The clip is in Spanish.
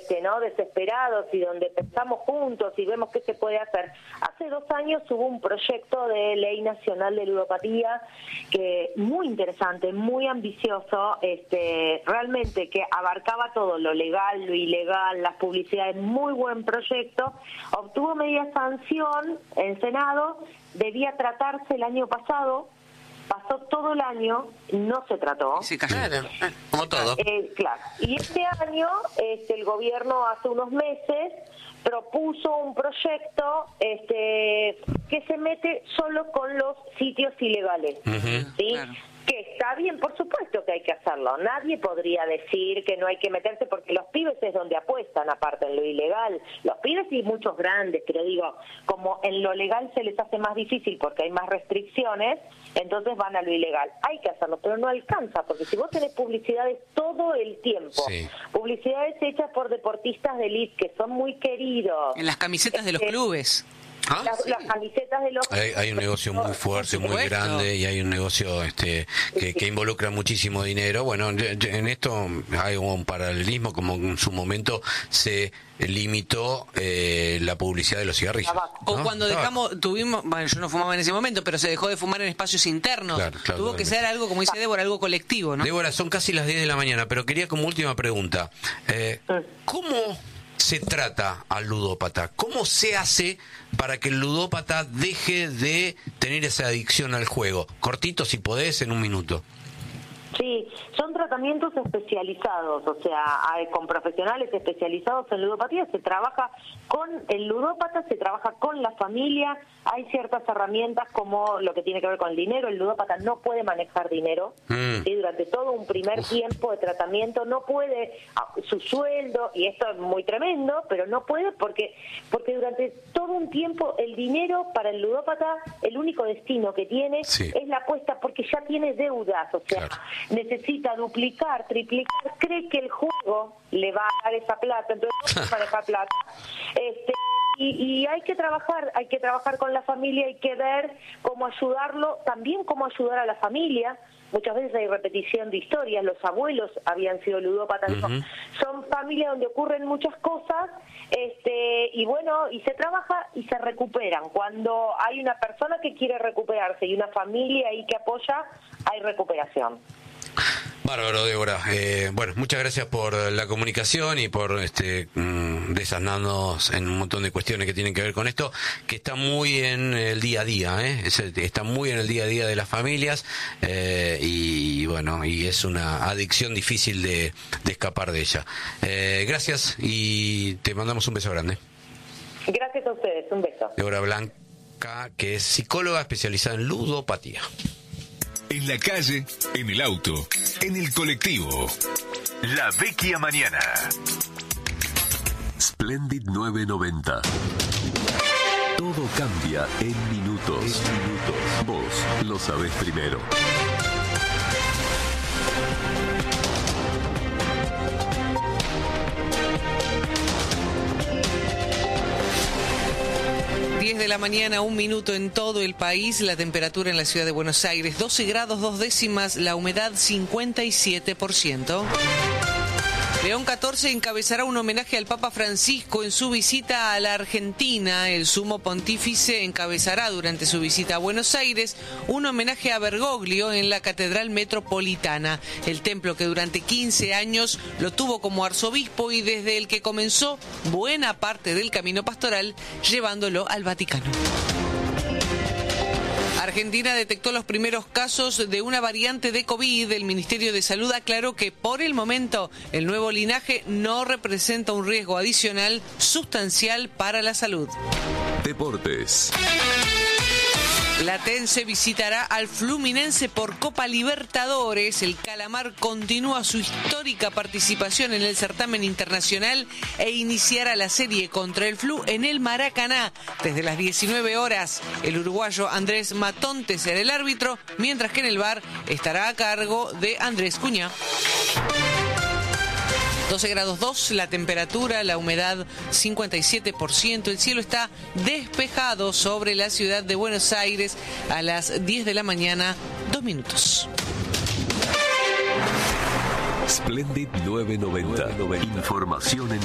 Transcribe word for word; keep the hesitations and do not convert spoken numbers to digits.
este, ¿no? desesperados y donde pensamos juntos y vemos qué se puede hacer. Hace dos años hubo un proyecto de ley nacional de ludopatía que muy interesante, muy ambicioso, este, realmente que abarcaba todo, lo legal, lo ilegal, las publicidades, muy buen proyecto, obtuvo media sanción en Senado, debía tratarse el año pasado. Pasó todo el año, no se trató. Sí, claro, como todo. Eh, claro. Y este año, este, el gobierno hace unos meses propuso un proyecto este, que se mete solo con los sitios ilegales, uh-huh. ¿sí? Claro. Que está bien, por supuesto que hay que hacerlo. Nadie podría decir que no hay que meterse porque los pibes es donde apuestan, aparte en lo ilegal. Los pibes y muchos grandes, pero digo, como en lo legal se les hace más difícil porque hay más restricciones, entonces van a lo ilegal. Hay que hacerlo, pero no alcanza, porque si vos tenés publicidades todo el tiempo, sí. publicidades hechas por deportistas de élite que son muy queridos. En las camisetas de los eh, clubes. ¿Ah? Las, sí. las camisetas de los... Hay, hay un negocio muy fuerte, muy grande, y hay un negocio este que, que involucra muchísimo dinero. Bueno, en esto hay un paralelismo, como en su momento se limitó eh, la publicidad de los cigarrillos, ¿no? O cuando dejamos, tuvimos, bueno, yo no fumaba en ese momento, pero se dejó de fumar en espacios internos. Claro, claro, Tuvo que ser algo, como dice Débora, algo colectivo, ¿no? Débora, son casi las diez de la mañana, pero quería como última pregunta. Eh, ¿Cómo se trata al ludópata? ¿Cómo se hace para que el ludópata deje de tener esa adicción al juego? Cortito, si podés, en un minuto. Sí, son tratamientos especializados, o sea, hay, con profesionales especializados en ludopatía, se trabaja con el ludópata, se trabaja con la familia, hay ciertas herramientas como lo que tiene que ver con el dinero, el ludópata no puede manejar dinero, mm. ¿sí? Durante todo un primer Uf. tiempo de tratamiento no puede, su sueldo, y esto es muy tremendo, pero no puede porque, porque durante todo un tiempo el dinero para el ludópata, el único destino que tiene sí. es la apuesta porque ya tiene deudas, o sea, claro. necesita duplicar, triplicar, cree que el juego le va a dar esa plata, entonces no puede manejar plata. Este, y, y hay que trabajar, hay que trabajar con la familia, hay que ver cómo ayudarlo, también cómo ayudar a la familia. Muchas veces hay repetición de historias, los abuelos habían sido ludópatas, uh-huh. son familias donde ocurren muchas cosas, este, y bueno, y se trabaja y se recuperan. Cuando hay una persona que quiere recuperarse y una familia ahí que apoya, hay recuperación. Bárbaro, Débora. Eh, bueno, muchas gracias por la comunicación y por este mmm, desasnarnos en un montón de cuestiones que tienen que ver con esto, que está muy en el día a día, ¿eh? Es, está muy en el día a día de las familias eh, y bueno, y es una adicción difícil de, de escapar de ella. Eh, gracias y te mandamos un beso grande. Gracias a ustedes, un beso. Débora Blanca, que es psicóloga especializada en ludopatía. En la calle, en el auto, en el colectivo. La Vecchia Mañana. Splendid nueve noventa. Todo cambia en minutos. En minutos. Vos lo sabés primero. diez de la mañana, un minuto en todo el país, la temperatura en la ciudad de Buenos Aires, doce grados, dos décimas, la humedad cincuenta y siete por ciento. León catorce encabezará un homenaje al Papa Francisco en su visita a la Argentina. El sumo pontífice encabezará durante su visita a Buenos Aires un homenaje a Bergoglio en la Catedral Metropolitana, el templo que durante quince años lo tuvo como arzobispo y desde el que comenzó buena parte del camino pastoral llevándolo al Vaticano. Argentina detectó los primeros casos de una variante de COVID. El Ministerio de Salud aclaró que por el momento el nuevo linaje no representa un riesgo adicional sustancial para la salud. Deportes. Platense visitará al Fluminense por Copa Libertadores. El Calamar continúa su histórica participación en el certamen internacional e iniciará la serie contra el Flu en el Maracaná desde las diecinueve horas. El uruguayo Andrés Matonte será el árbitro, mientras que en el V A R estará a cargo de Andrés Cuñá. doce grados dos, la temperatura, la humedad cincuenta y siete por ciento. El cielo está despejado sobre la ciudad de Buenos Aires a las diez de la mañana, dos minutos. Splendid nueve noventa. Información en